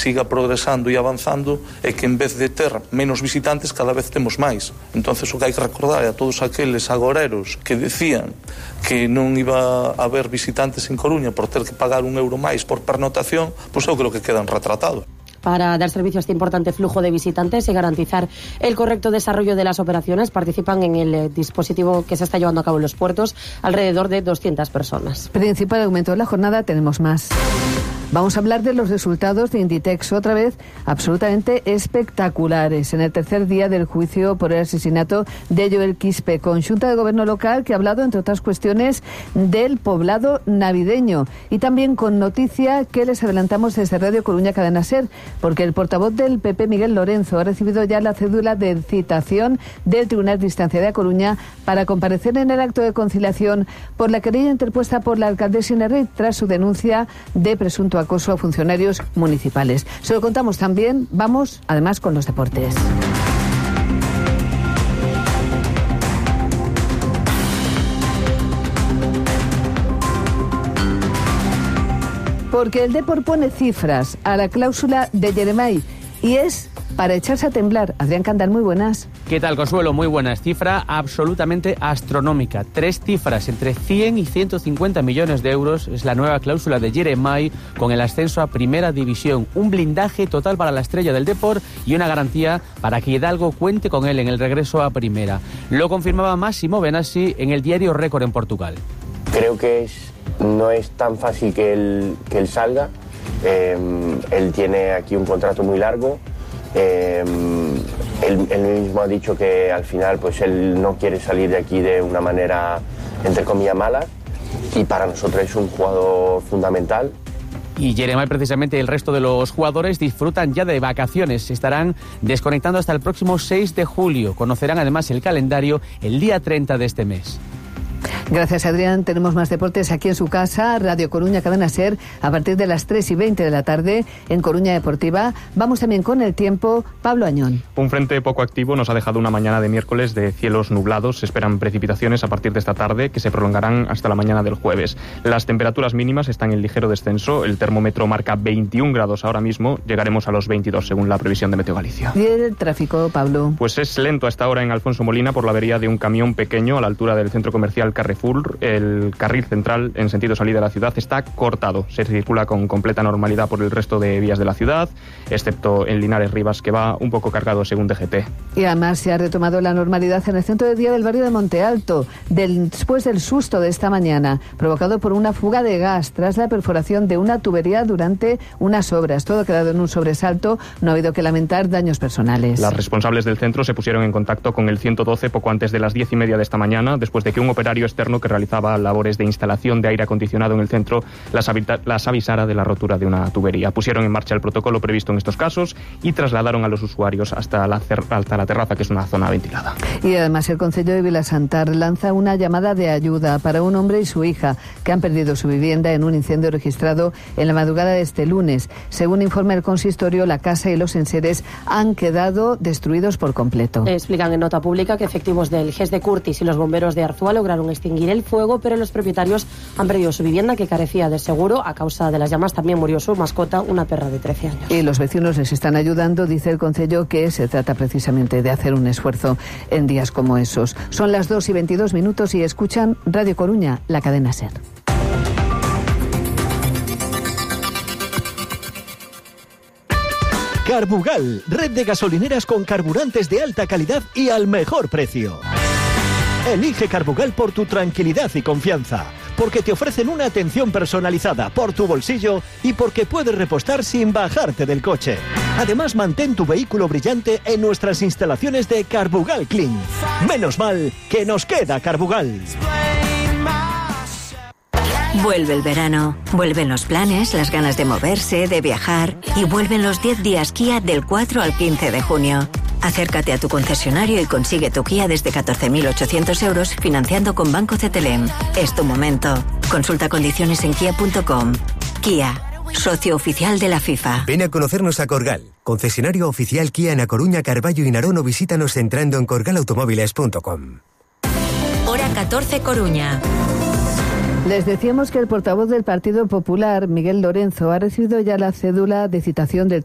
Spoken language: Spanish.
siga progresando e avanzando é que en vez de ter menos visitantes cada vez temos máis. Entonces o que hai que recordar é a todos aqueles agoreros que decían que non iba a haber visitantes en Coruña por ter que pagar €1 máis por pernotación, pois eu creo que quedan retratados. Para dar servicio a este importante flujo de visitantes y garantizar el correcto desarrollo de las operaciones, participan en el dispositivo que se está llevando a cabo en los puertos alrededor de 200 personas. Principal aumento de la jornada, tenemos más. Vamos a hablar de los resultados de Inditex, otra vez absolutamente espectaculares. En el tercer día del juicio por el asesinato de Joel Quispe, con Xunta de Gobierno local que ha hablado, entre otras cuestiones, del poblado navideño. Y también con noticia que les adelantamos desde Radio Coruña Cadena SER, porque el portavoz del PP, Miguel Lorenzo, ha recibido ya la cédula de citación del Tribunal de Instancia de A Coruña para comparecer en el acto de conciliación por la querella interpuesta por la alcaldesa Inerrey tras su denuncia de presunto acoso a funcionarios municipales. Se lo contamos también. Vamos, además, con los deportes. Porque el Depor pone cifras a la cláusula de Jeremai y es para echarse a temblar. Adrián Candal, muy buenas. ¿Qué tal, Consuelo? Muy buenas. Cifra absolutamente astronómica. 3 cifras, entre 100 y 150 millones de euros. Es la nueva cláusula de Jeremai con el ascenso a Primera División. Un blindaje total para la estrella del Depor y una garantía para que Hidalgo cuente con él en el regreso a Primera. Lo confirmaba Massimo Benassi en el diario Récord en Portugal. Creo que no es tan fácil que él salga. Él tiene aquí un contrato muy largo. Él mismo ha dicho que al final pues él no quiere salir de aquí de una manera entre comillas mala, y para nosotros es un jugador fundamental. Y Jeremai, precisamente, el resto de los jugadores disfrutan ya de vacaciones. Estarán desconectando hasta el próximo 6 de julio. Conocerán además el calendario el día 30 de este mes. Gracias, Adrián. Tenemos más deportes aquí en su casa, Radio Coruña Cadena SER, a partir de las 3:20 de la tarde en Coruña Deportiva. Vamos también con el tiempo. Pablo Añón. Un frente poco activo nos ha dejado una mañana de miércoles de cielos nublados. Se esperan precipitaciones a partir de esta tarde que se prolongarán hasta la mañana del jueves. Las temperaturas mínimas están en ligero descenso. El termómetro marca 21 grados ahora mismo. Llegaremos a los 22 según la previsión de Meteo Galicia. ¿Y el tráfico, Pablo? Pues es lento a esta hora en Alfonso Molina por la avería de un camión pequeño a la altura del centro comercial Carrefour. El carril central en sentido salida de la ciudad está cortado. Se circula con completa normalidad por el resto de vías de la ciudad, excepto en Linares Rivas, que va un poco cargado según DGT. Y además se ha retomado la normalidad en el centro de día del barrio de Monte Alto, después del susto de esta mañana, provocado por una fuga de gas tras la perforación de una tubería durante unas obras. Todo ha quedado en un sobresalto, no ha habido que lamentar daños personales. Las responsables del centro se pusieron en contacto con el 112 poco antes de las 10:30 de esta mañana, después de que un operario externo que realizaba labores de instalación de aire acondicionado en el centro las avisara de la rotura de una tubería. Pusieron en marcha el protocolo previsto en estos casos y trasladaron a los usuarios hasta la terraza, que es una zona ventilada. Y además el Concello de Vilasantar lanza una llamada de ayuda para un hombre y su hija que han perdido su vivienda en un incendio registrado en la madrugada de este lunes. Según informa el consistorio, la casa y los enseres han quedado destruidos por completo. Explican en nota pública que efectivos del GES de Curtis y los bomberos de Arzúa lograron extinguir el fuego, pero los propietarios han perdido su vivienda, que carecía de seguro. A causa de las llamas también murió su mascota, una perra de 13 años. Y los vecinos les están ayudando. Dice el concello que se trata precisamente de hacer un esfuerzo en días como esos. Son las 2:22 y escuchan Radio Coruña, la cadena SER. Carbugal, red de gasolineras con carburantes de alta calidad y al mejor precio. Elige Carbugal por tu tranquilidad y confianza, porque te ofrecen una atención personalizada por tu bolsillo y porque puedes repostar sin bajarte del coche. Además, mantén tu vehículo brillante en nuestras instalaciones de Carbugal Clean. Menos mal que nos queda Carbugal. Vuelve el verano, vuelven los planes, las ganas de moverse, de viajar, y vuelven los 10 días Kia del 4 al 15 de junio. Acércate a tu concesionario y consigue tu Kia desde 14.800 euros financiando con Banco CTLM. Es tu momento. Consulta condiciones en kia.com. Kia, socio oficial de la FIFA. Ven a conocernos a Corgal, concesionario oficial Kia en A Coruña, Carballo y Narón, o visítanos entrando en corgalautomóviles.com. Hora 14 Coruña. Les decíamos que el portavoz del Partido Popular, Miguel Lorenzo, ha recibido ya la cédula de citación del